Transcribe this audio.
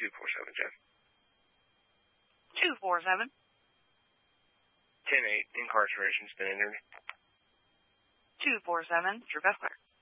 247, Jen. 247. 10-8, incarceration's been entered. 247, Drew Bessler.